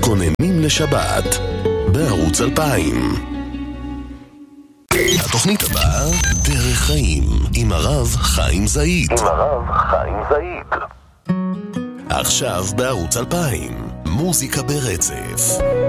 מתכוננים לשבת בערוץ 2000. התוכנית הבאה, דרך חיים, עם הרב חיים זעיד. עכשיו בערוץ 2000, מוזיקה ברצף.